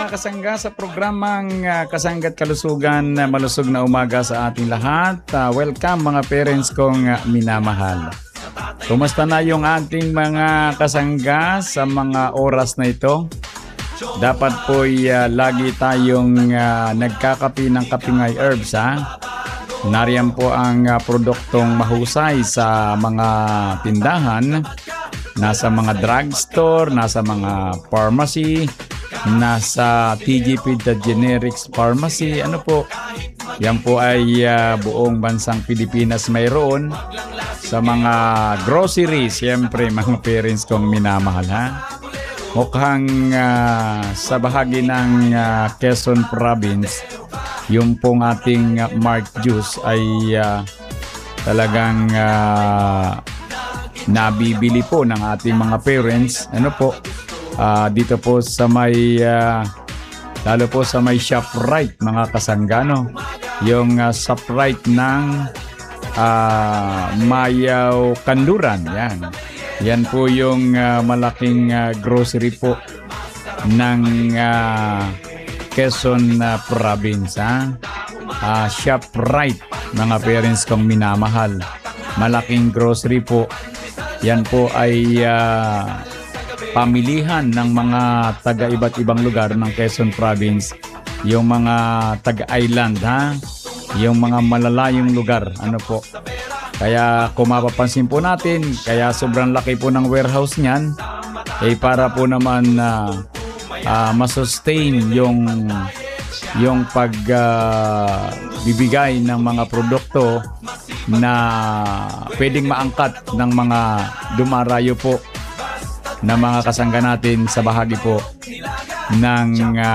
mga kasangga sa programang Kasangga't Kalusugan. Malusog na umaga sa ating lahat. Welcome mga parents kong minamahal. Kumusta na yung ating mga kasangga sa mga oras na ito? Dapat po'y lagi tayong nagkakapi ng kapingay herbs, ha? Nariyan po ang produktong mahusay sa mga tindahan, nasa mga drugstore, nasa mga pharmacy, nasa TGP the Generics Pharmacy. Ano po? Yan po ay buong bansang Pilipinas mayroon. Sa mga groceries, siyempre mga parents kong minamahal, ha? Mukhang sa bahagi ng Quezon Province, yung pong ating Mark Juice ay talagang nabibili po ng ating mga parents. Ano po? Dito po sa may lalo po sa may ShopRite, mga kasanggano. Yung ShopRite ng Mayaw Kanluran. Yan po yung malaking grocery po ng Quezon Province. ShopRite, mga parents kong minamahal. Malaking grocery po. Yan po ay pamilihan ng mga taga iba't ibang lugar ng Quezon Province. Yung mga taga-island, yung mga malalayong lugar. Ano po? Kaya kung mapapansin po natin, kaya sobrang laki po ng warehouse niyan, para po naman masustain yung pagbibigay ng mga produkto na pwedeng maangkat ng mga dumarayo po na mga kasangga natin sa bahagi po ng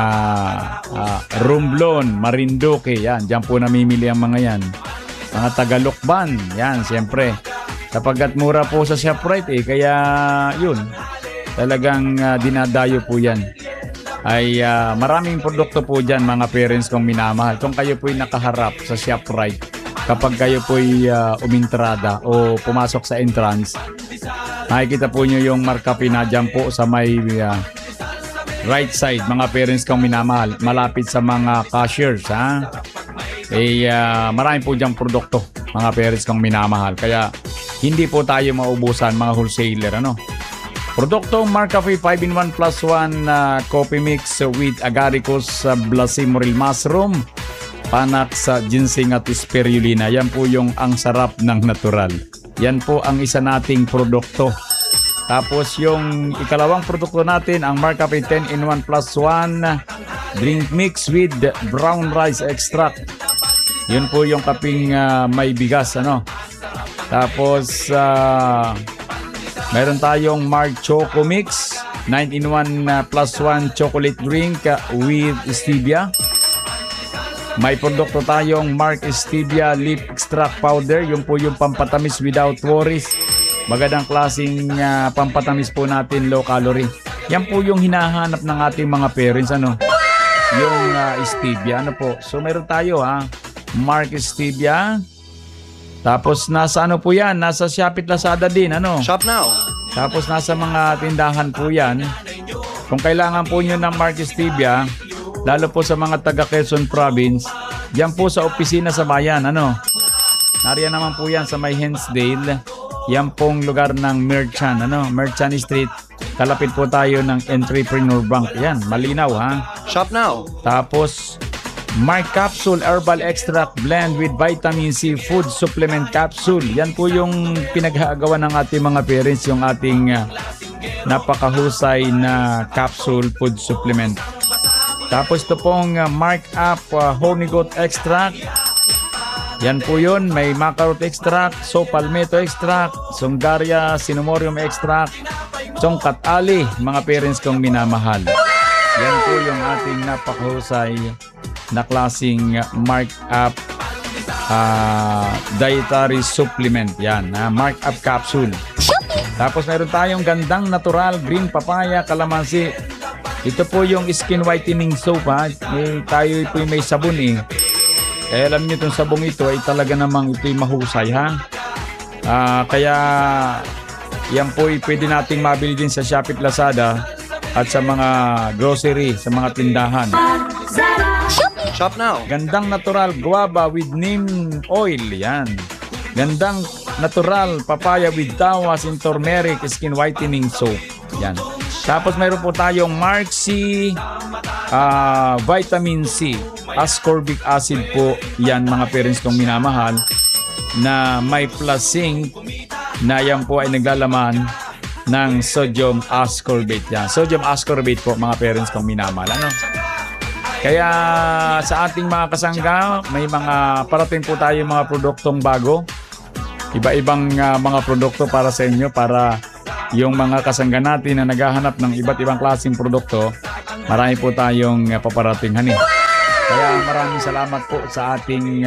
Romblon, Marinduque. Yan, dyan po namimili ang mga yan. Mga Tagalukban, yan, siyempre. Sapagkat mura po sa ShopRite, kaya yun, talagang dinadayo po yan. Ay maraming produkto po dyan, mga parents kong minamahal. Kung kayo po'y nakaharap sa ShopRite, kapag kayo po'y umintrada o pumasok sa entrance, makikita po nyo yung markup na dyan po sa may right side, mga parents kong minamahal, malapit sa mga cashiers, ha? Marami po dyan produkto, mga parents kong minamahal. Kaya hindi po tayo maubusan, mga wholesaler, ano? Produktong Marcafe 5-in-1 plus 1 coffee mix with agaricus, blasimoril mushroom, panak sa ginseng at spirulina. Yan po yung ang sarap ng natural. Yan po ang isa nating produkto. Tapos yung ikalawang produkto natin, ang Marcafe 10-in-1 plus 1 drink mix with brown rice extract. Yun po yung kaping may bigas, ano. Tapos meron tayong Mark Choco Mix 9-in-1 plus 1 chocolate drink with stevia. May produkto tayong Mark Stevia Leaf Extract Powder. Yun po yung pampatamis without worries. Magandang klaseng pampatamis po natin, low calorie. Yan po yung hinahanap ng ating mga parents, ano. Yung stevia, ano po. So meron tayo, Mark Stevia. Tapos nasa ano po yan? Nasa Shopee Lazada din, ano. Shop now. Tapos nasa mga tindahan po yan. Kung kailangan po nyo ng Mark Stevia, lalo po sa mga taga Quezon Province, yan po sa opisina sa bayan, ano. Nariyan naman po yan sa may Hensdale. Yan pong lugar ng Merchant, ano. Merchant Street. Kalapit po tayo ng Entrepreneur Bank. Yan, malinaw, Shop now. Tapos Mark Capsule Herbal Extract Blend with Vitamin C Food Supplement Capsule. Yan po yung pinaghagawa ng ating mga parents, yung ating napakahusay na capsule food supplement. Tapos ito pong Mark Up Honey Goat Extract. Yan po yun. May macarot extract, so palmetto extract, Songaria Cinnamorium extract, Songkat Ali, mga parents kong minamahal. Yan po yung ating napakahusay na klaseng Mark Up dietary supplement. Yan, Mark Up capsule. Tapos meron tayong gandang natural green papaya kalamansi. Ito po yung skin whitening soap, tayo po may sabon, Kaya alam nyo itong sabong ito ay talaga namang ito'y mahusay, Kaya yan po ay pwede nating mabili din sa Shopee Lazada. at sa mga grocery, sa mga tindahan. Shop now. Gandang natural guava with neem oil. Yan. Gandang natural papaya with tawas and turmeric skin whitening soap. Yan. Tapos mayroon po tayong Marxi vitamin C. Ascorbic acid po. Yan mga parents kong minamahal. Na may plus zinc na yan po ay naglalaman ng sodium ascorbate. Yan. Sodium ascorbate po mga parents kong minamahal. Ano? Kaya sa ating mga kasangga, may mga parating po tayo mga produktong bago. Iba-ibang mga produkto para sa inyo, para yung mga kasangga natin na naghahanap ng iba't ibang klaseng produkto, marami po tayong paparating hani. Kaya maraming salamat po sa ating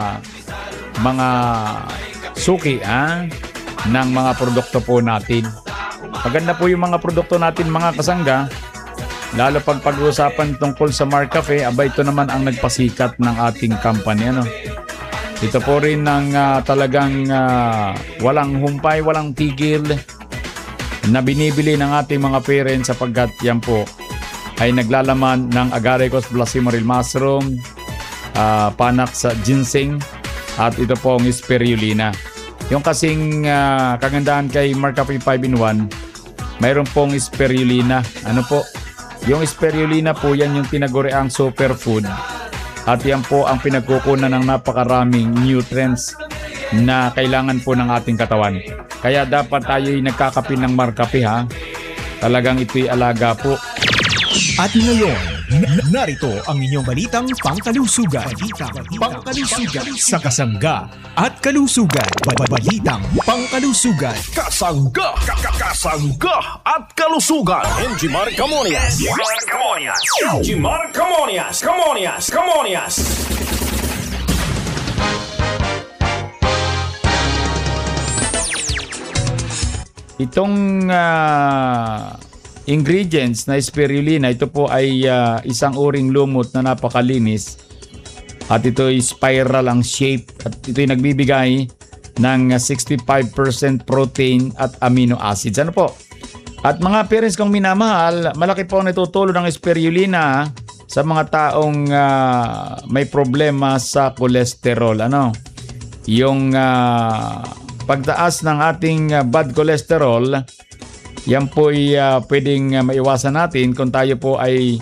mga suki ng mga produkto po natin. Maganda po yung mga produkto natin mga kasangga. Lalo pag pag-uusapan tungkol sa MarCafe, aba ito naman ang nagpasikat ng ating company. Ano? Ito po rin ng talagang walang humpay, walang tigil na binibili ng ating mga parents sapagkat yan po ay naglalaman ng agaricus blossomaril mushroom, panak sa ginseng, at ito po ang spirulina. Yung kasing kagandahan kay MarCafe 5-in-1, mayroon pong spirulina. Ano po? Yung spirulina po, yan yung tinaguriang superfood. At yan po ang pinagkukunan ng napakaraming nutrients na kailangan po ng ating katawan. Kaya dapat tayo'y nagkakape ng MarCafe ha. Talagang ito'y alaga po. At ngayon, narito ang inyong balitang pangkalusugan. Pangkalusugan sa kasangga at kalusugan. Balitang pangkalusugan. Kasangga at kalusugan. Enjimar Camonias. Enjimar Camonias. Itong ingredients na spirulina, ito po ay isang uring lumot na napakalinis at ito ay spiral ang shape at ito ay nagbibigay ng 65% protein at amino acids. Ano po? At mga parents kong minamahal, malaki po ang natutulong ng spirulina sa mga taong may problema sa cholesterol. Ano? Yung pagtaas ng ating bad cholesterol, yan po ay pwedeng maiwasan natin kung tayo po ay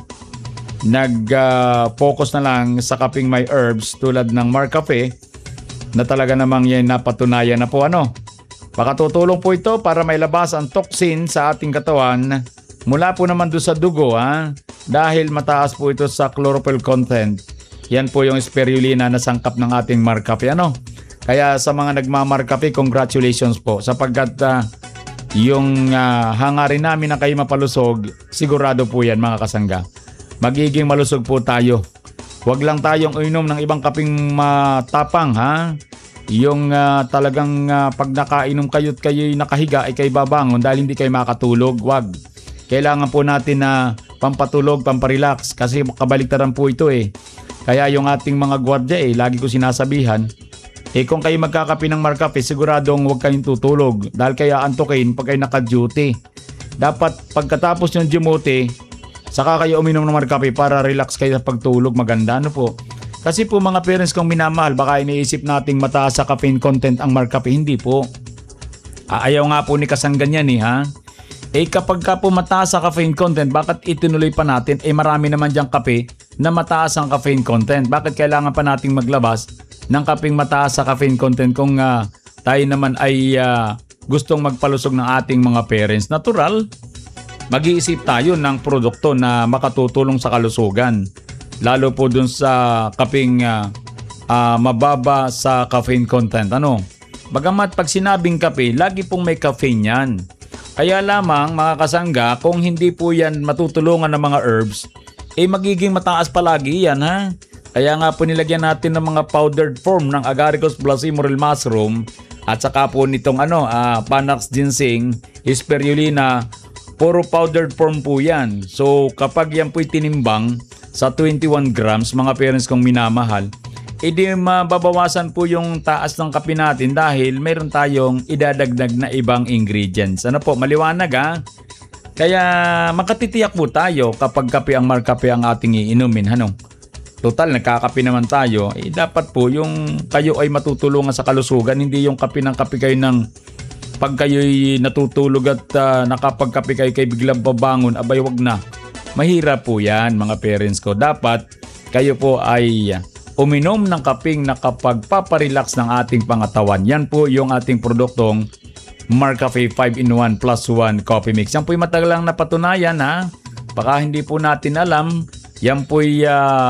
nag-focus na lang sa kaping may herbs tulad ng MarCafe na talaga namang yan napatunayan na po ano. Baka tutulong po ito para mailabas ang toxin sa ating katawan mula po naman doon sa dugo dahil mataas po ito sa chlorophyll content. Yan po yung spirulina na sangkap ng ating MarCafe ano. Kaya sa mga nagma-MarCafe, congratulations po sapagkat yung hangarin namin na kayo mapalusog, sigurado po yan mga kasangga. Magiging malusog po tayo. Huwag lang tayong uinom ng ibang kaping matapang ha. Yung talagang pag nakainom kayo't kayo'y nakahiga ay kayo babangon dahil hindi kayo makatulog. Huwag. Kailangan po natin na pampatulog, pamparelax kasi kabaliktaran po ito eh. Kaya yung ating mga gwardiya lagi ko sinasabihan, kung kayo magkakape ng MarCafe, siguradong huwag kayong tutulog dahil kaya antukin pag kayo naka-duty. Dapat pagkatapos ng duty, saka kayo uminom ng MarCafe para relax kayo sa pagtulog. Maganda ano po. Kasi po mga parents kong minamahal, baka iniisip nating mataas sa caffeine content ang MarCafe. Hindi po. Ayaw nga po ni kasanggan yan ha. Kapag ka po mataas sa caffeine content, bakit itinuloy pa natin? Marami naman diyang kape na mataas ang caffeine content. Bakit kailangan pa nating maglabas ng kapeng mataas sa caffeine content kung tayo naman ay gustong magpalusog ng ating mga parents? Natural, mag-iisip tayo ng produkto na makatutulong sa kalusugan. Lalo po dun sa kapeng mababa sa caffeine content. Ano? Bagamat pag sinabing kape, lagi pong may caffeine yan. Kaya lamang mga kasangga, kung hindi po yan matutulungan ng mga herbs, magiging mataas palagi yan ha. Kaya nga po nilagyan natin ng mga powdered form ng agaricus blossomaril mushroom at saka po nitong panax ginseng, spirulina, puro powdered form po yan. So kapag yan po'y tinimbang sa 21 grams mga parents kong minamahal, di mababawasan po yung taas ng kape natin dahil mayroon tayong idadagdag na ibang ingredients. Ano po, maliwanag ha? Kaya makatitiyak po tayo kapag kape ang markape ang ating iinumin. Ano? Total, nagkakape naman tayo. Dapat po yung kayo ay matutulungan sa kalusugan. Hindi yung kape ng kape kayo ng pag kayo'y natutulog at nakapagkape kayo biglang babangon. Abay, wag na. Mahirap po yan mga parents ko. Dapat kayo po ay uminom ng kapeng nakapagpaparelax ng ating pangatawan. Yan po yung ating produktong Marcafe 5-in-1 plus 1 coffee mix. Yan po'y matagalang napatunayan ha. Baka hindi po natin alam. Yan po'y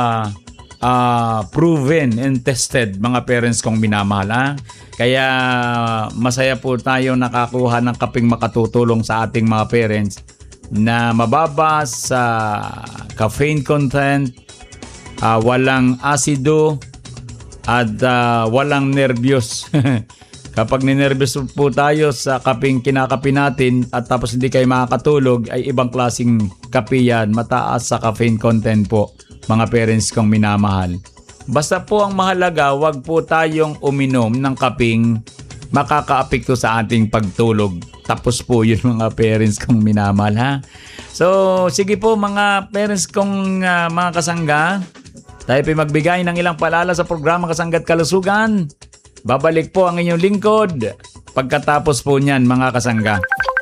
proven and tested mga parents kong minamahal ha. Kaya masaya po tayo nakakuha ng kapeng makatutulong sa ating mga parents na mababa sa caffeine content, walang asido at walang nervyos. Kapag ninervyos po tayo sa kapeng kinakape natin at tapos hindi kayo makakatulog, ay ibang klaseng kape yan. Mataas sa caffeine content po, mga parents kong minamahal. Basta po ang mahalaga, wag po tayong uminom ng kapeng makakaapekto sa ating pagtulog. Tapos po yun mga parents kong minamahal ha. So sige po mga parents kong mga kasangga, tayo po magbigay ng ilang paalala sa programa Kasangga't Kalusugan. Babalik po ang inyong lingkod pagkatapos po niyan mga kasangga.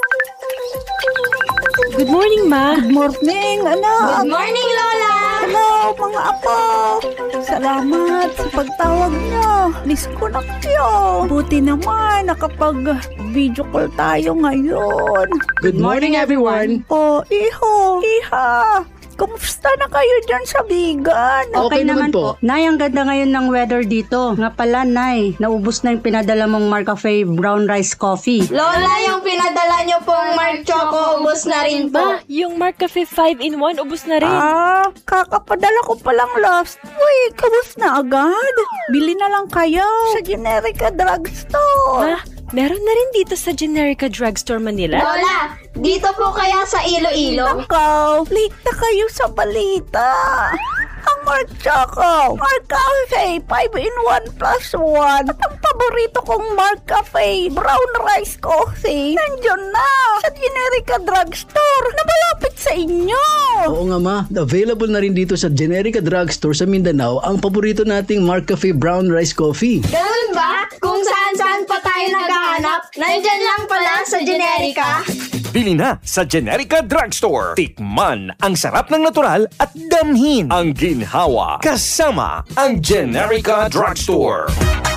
Good morning, Ma. Good morning, anak. Good morning, Lola. Hello, mga apo. Salamat sa pagtawag niyo. Miss ko na kayo. Buti naman, nakapag-video call tayo ngayon. Good morning, everyone. Oh, iha. Kumusta na kayo dyan sa Bigan? Okay naman po. Nay, ang ganda ngayon ng weather dito. Nga pala, Nay, naubos na yung pinadala mong Marcafe Brown Rice Coffee. Lola, yung pinadala niyo pong Mark Choco, ubos na rin po. Ma, yung Marcafe 5-in-1, ubos na rin. Kakapadala ko palang last week. Kabus na agad. Bili na lang kayo sa Generica Drugstore. Ma, meron na rin dito sa Generica Drugstore Manila. Lola, dito po kaya sa Iloilo? Nakaw, late na kayo sa balita. Ang Mark Choco, Mark Cafe 5-in-1 plus 1 at ang paborito kong Mark Cafe Brown Rice Coffee nandiyan na sa Generica Drugstore na malapit sa inyo. Oo nga ma, available na rin dito sa Generica Drugstore sa Mindanao ang paborito nating Mark Cafe Brown Rice Coffee. Ganun ba? Kung saan-saan pa tayo naghahanap, nandyan lang pala sa Generica. Bili na sa Generica Drugstore. Tikman ang sarap ng natural at damhin ang ginhawa kasama ang Generica Drugstore.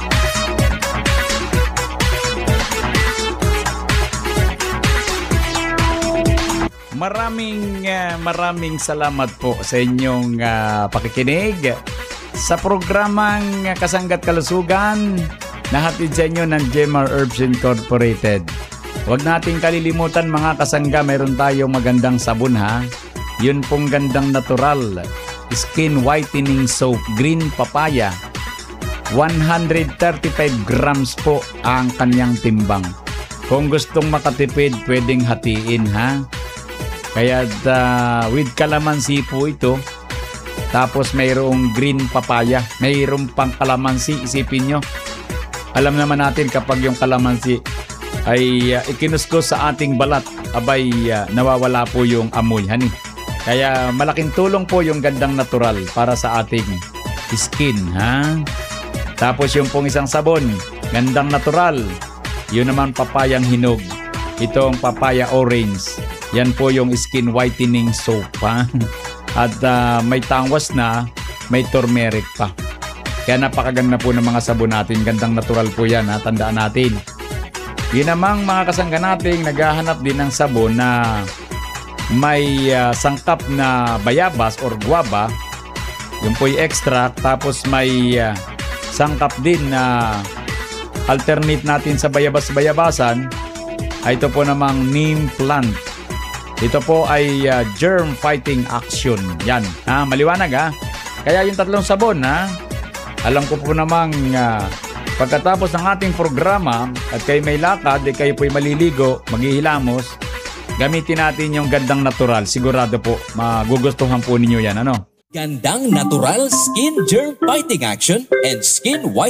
Maraming salamat po sa inyong pakikinig sa programang Kasangga't Kalusugan na hatid sa inyo ng Jemar Herbs Incorporated. Huwag nating kalilimutan mga kasangga, mayroon tayong magandang sabon ha. Yun pong gandang natural. Skin whitening soap, green papaya. 135 grams po ang kanyang timbang. Kung gustong makatipid, pwedeng hatiin ha. Kaya with calamansi po ito. Tapos mayroong green papaya. Mayroong pang calamansi, isipin nyo. Alam naman natin kapag yung calamansi ay ikinuskus sa ating balat, abay nawawala po yung amoy, honey. Kaya malaking tulong po yung gandang natural para sa ating skin, ha? Tapos yung pong isang sabon, gandang natural. Yun naman papayang hinog. Itong papaya orange. Yan po yung skin whitening soap, ha? At may tangwas na, may turmeric pa. Kaya napakaganda po ng mga sabon natin. Gandang natural po yan, ha? Tandaan natin. Yun namang mga kasangga nating naghahanap din ng sabon na may sangkap na bayabas or guava. Yung po'y extract. Tapos may sangkap din na alternate natin sa bayabas-bayabasan. Ito po namang neem plant. Ito po ay germ fighting action. Yan. Maliwanag ha. Kaya yung tatlong sabon ha. Alam ko po namang pagkatapos ng ating programa at kayo may lakad, kayo po'y maliligo, maghihilamos, gamitin natin yung gandang natural. Sigurado po, magugustuhan po ninyo yan. Ano? Gandang natural skin germ fighting action and skin white